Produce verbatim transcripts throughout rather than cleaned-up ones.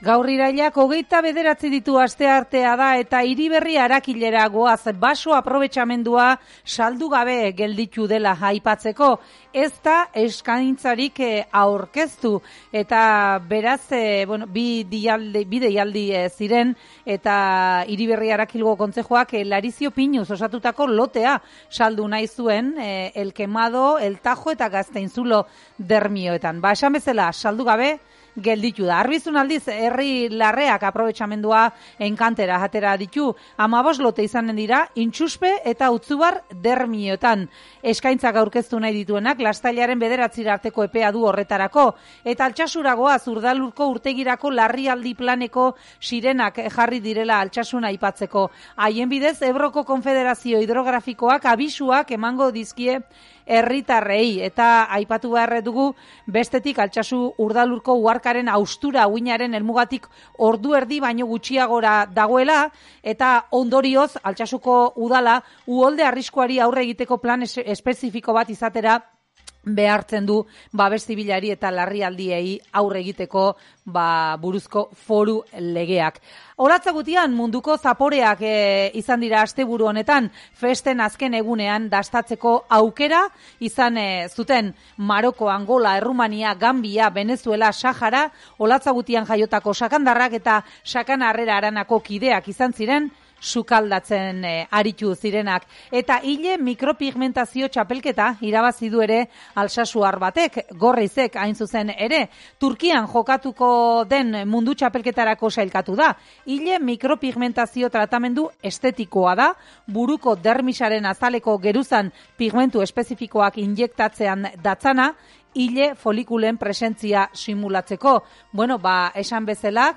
Gaur irailak hogeita bederatzi ditu asteartea da eta Hiriberri Arakilera goaz baso aprobetxamendua saldu gabe gelditu dela aipatzeko. Ez da eskaintzarik aurkeztu eta beraz e, bueno, bi deialdi, bi deialdi e, ziren eta Hiriberri Arakilgo kontzejoak e, Larizio Pinuz osatutako lotea saldu nahi zuen e, El Quemado, El Tajo eta Gazteinzulo dermioetan. Ba, esan bezala saldu gabe gelditu da. Arbizun aldiz, herri larreak aprobetxamendua enkantera atera ditu. Amabos lote izanen dira, intxuspe eta utzubar dermioetan. Eskaintzak aurkeztu nahi dituenak, Lastailaren bederatzira arteko epea du horretarako. Eta Altsasuragoa Zurdalurko urtegirako larrialdi planeko sirenak jarri direla Altsasuna aipatzeko. Haien bidez, Ebroko Konfederazio Hidrografikoak abisuak emango dizkie herritarrei eta aipatu behar dugu bestetik Altsasu Urdalurko uharkaren austura uinaren helmugatik ordu erdi baino gutxiagora dagoela eta ondorioz Altsasuko udala uholde arriskuari aurre egiteko plan es- espezifiko bat izatera behartzen du babes zibilari eta larrialdiei aurre egiteko ba, buruzko foru legeak. Horatza gutian munduko zaporeak e, izan dira asteburu honetan, festen azken egunean dastatzeko aukera izan e, zuten Maroko, Angola, Errumania, Gambia, Venezuela, Sahara, horatza gutian jaiotako sakandarrak eta sakana harrera aranako kideak izan ziren, sukaldatzen e, aritu zirenak. Eta hile mikropigmentazio txapelketa irabazi du ere Altsasuar batek, Gorrizek hain zuzen ere. Turkian jokatuko den mundu txapelketarako sailkatu da. Hile mikropigmentazio tratamendu estetikoa da, buruko dermisaren azaleko geruzan pigmentu espezifikoak injektatzean datzana, hile folikulen presentzia simulatzeko. Bueno, ba, esan bezalak,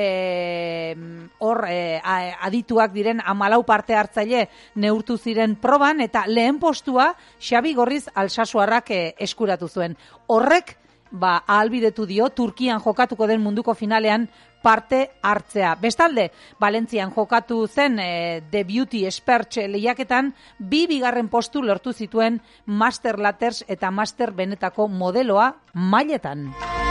e, hor e, adituak diren hamalau parte hartzaile neurtu ziren proban eta lehen postua Xabi Gorriz Altsasuarrak e, eskuratu zuen. Horrek, ba, ahalbidetu dio Turkian jokatuko den munduko finalean parte hartzea. Bestalde, Valentzian jokatu zen e, The Beauty Experts lehiaketan bi bigarren postu lortu zituen Master Latters eta Master benetako modeloa mailetan.